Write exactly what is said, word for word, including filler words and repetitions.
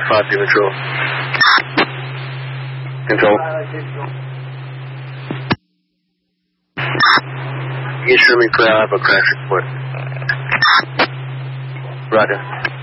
five to control. Control. East Sherman Clear, I have a crash report. Roger.